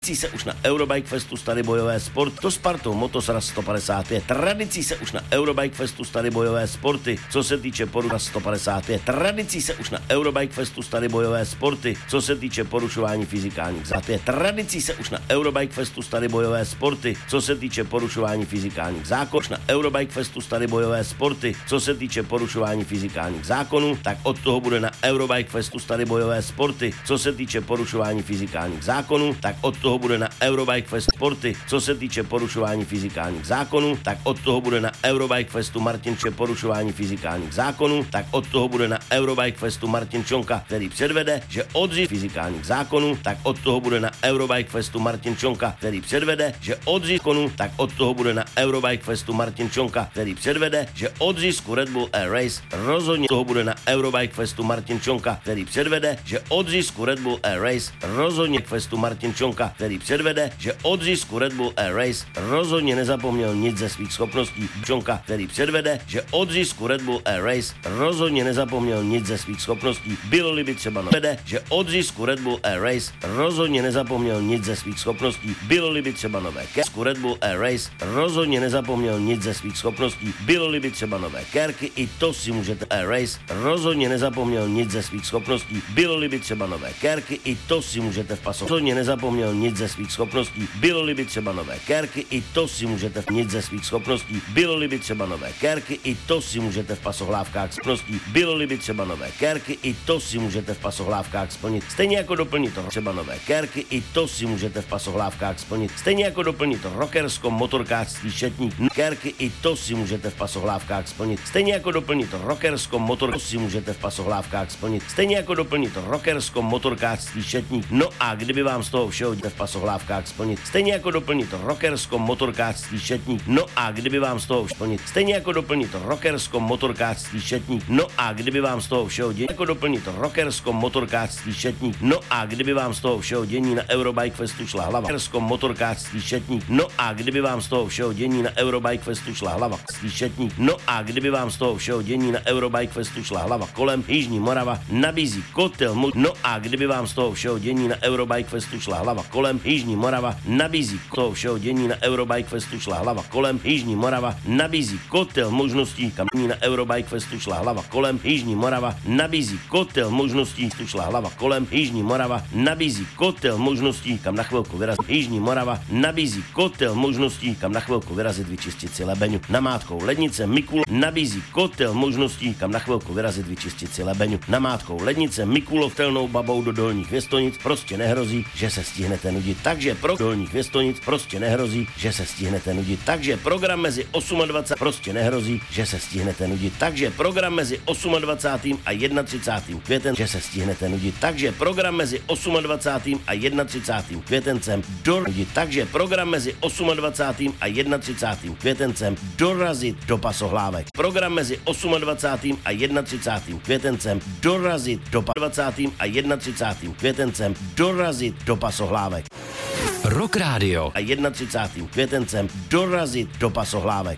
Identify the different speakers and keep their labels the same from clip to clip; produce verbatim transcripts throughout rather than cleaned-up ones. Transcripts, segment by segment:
Speaker 1: Tradicí se už na Eurobike Festu staly bojové sporty. To Spartou Motosraz sto padesát pět. Tradicí se už na Eurobike Festu staly bojové sporty. Co se týče porušování sto padesát pět. Tradicí se už na Eurobike Festu staly bojové sporty. Co se týče porušování fyzikálních zákonů. Tradicí se už na Eurobike Festu staly bojové sporty. Co se týče porušování fyzikálních zákonů. Na Eurobike Festu staly bojové sporty. Co se týče porušování fyzikálních zákonů, tak od toho bude na Eurobike Festu staly bojové sporty. Co se týče porušování fyzikálních zákonů, tak od toho bude na Eurobike Festu sporty. Co se týče porušování fyzikálních zákonů, tak od toho bude na Eurobike Festu Martin Čonka porušování fyzikálních zákonů, tak od toho bude na Eurobike Festu Martin Čonka, který předvede, že odříz fyzikálních zákonů, tak od toho bude na Eurobike Festu Martin Čonka, který předvede, že odříz konů, tak od toho bude na Eurobike Festu Martin Čonka, který předvede, že odřízku Red Bull Air Race rozhodně toho bude na Eurobike Festu Martin Čonka, který předvede, že odřízku Red Bull Air Race rozhodně k Festu Martin Čonka, který předvede, že odřízku Red Bull Air Race rozhodně nezapomněl nic ze svých schopností. Čonka, který předvede, že odřízku Red Bull Air Race rozhodně nezapomněl nic ze svých schopností. Bylo-li by třeba nové, že odřízku Red Bull Air Race rozhodně nezapomněl nic ze svých schopností. Bylo-li by třeba nové Kersku Red Bull Air Race rozhodně nezapomněl nic ze svých schopností. Bylo-li by třeba nové Kerky, i to si můžete Air Race rozhodně nezapomněl nic ze svých schopností. Bylo-li by třeba nové Kerky, i to si můžete v pasu. Rozhodně nezapomněl nic ze svých schopností. Bylo-li by třeba nové Kerky, i to si můžete v nic ze svých schopností. Bylo-li by třeba nové Kerky, i to si můžete v pasohlávkách schopností. Bylo-li by třeba nové Kerky, i to si můžete v pasohlávkách splnit. Stejně jako doplnit to třeba nové Kerky, i to si můžete v pasohlávkách splnit. Stejně jako doplnit to rockersko motorkářský šetník Kerky, i to si můžete v pasohlávkách splnit. Stejně jako doplnit to rockersko motor, to si můžete v pasohlávkách splnit. Stejně jako doplnit to rockersko motorkářský šetník. No a kdyby vám z toho všeho v pasohlávkách splnit. Stejně jako doplnit to rockersko motorkářský šetník. No a kdyby vám z toho splnit. Stejně jako doplnit to rockersko motorkářský šetník. No a kdyby vám z toho všeho dění jako doplnit to rockersko motorkářský šetník. No a kdyby vám z toho všeho dění na Eurobike Festu šla hlava. Rockersko motorkářský šetník. No a kdyby vám z toho všeho dění na Eurobike Festu šla hlava. Šetník. No a kdyby vám z toho všeho dění na Eurobike Festu šla hlava kolem, Jižní Morava nabízí kotel. No a kdyby vám z toho všeho dění na Eurobike Festu šla hlava kolem, Jižní Morava nabízí toho všeho dění na Eurobike Festu šla hlava kolem, Jižní Morava nabízí kotel možností, kam na Eurobike Festu šla hlava kolem, Jižní Morava nabízí kotel možností, tu šla hlava kolem, Jižní Morava nabízí kotel možností, kam na chvilku vyrazit. Jižní Morava nabízí kotel možností, kam na chvilku vyrazit, vyčistit si lebeňu. Namátkou lednice Mikul nabízí kotel možností, kam na chvilku vyrazit, vyčistit si lebeňu. Namátkou lednice Mikulovtelnou babou do Dolních Věstonic prostě nehrozí, že se stihnete nudit. Takže pro Dolních Věstonic prostě nehrozí, že se stihnete nudit. Takže program mezi dvacátým osmým prostě nehrozí, že se stihnete nudit. Takže program mezi dvacátým osmým a třicátým prvním květnem, že se stihnete nudit. Takže program mezi dvacátým osmým a třicátým prvním květencem dorazit. Takže program mezi dvacátým osmým a třicátým prvním květencem dorazit do pasohlávek. Program mezi dvacátým osmým a třicátým prvním květencem dorazit do dvacátým osmým a třicátým prvním květencem dorazit do pasohlávek.
Speaker 2: Rock Radio
Speaker 1: A třicátým prvním květencem dorazit do pasohlávek.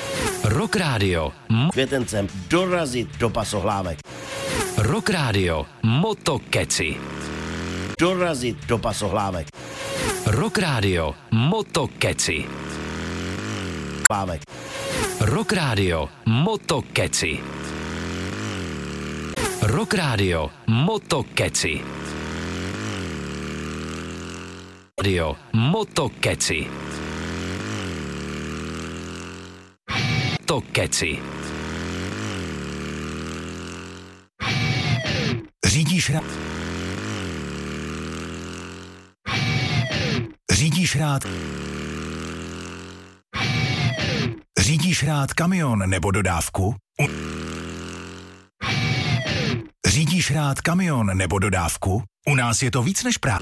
Speaker 2: Rock Radio
Speaker 1: Květencem dorazit do pasohlávek.
Speaker 2: Rock Radio Motokeci.
Speaker 1: Dorazit do pasohlávek.
Speaker 2: Rock Radio Motokeci.
Speaker 1: Hlávek.
Speaker 2: Rock Radio Motokeci. Rock Radio Motokeci. Radio Motokeci. Motokeci.
Speaker 3: Řídíš rád. Řídíš rád. Řídíš rád kamion nebo dodávku? U... Řídíš rád kamion nebo dodávku? U nás je to víc než práce.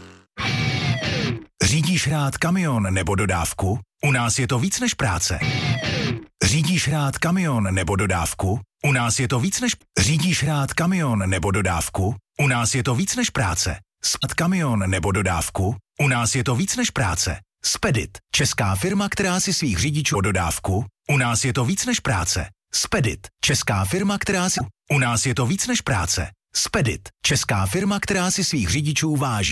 Speaker 3: Řídíš rád kamion nebo dodávku? U nás je to víc než práce. Řídíš rád kamion nebo dodávku? U nás je to víc než... Řídíš rád kamion nebo dodávku? U nás je to víc než práce. Spad kamion nebo dodávku? U nás je to víc než práce. Spedit, česká firma, která si svých řidičů dodávku. U nás je to víc než práce. Spedit, česká firma, která si... U nás je to víc než práce. Spedit, česká firma, která si svých řidičů váží.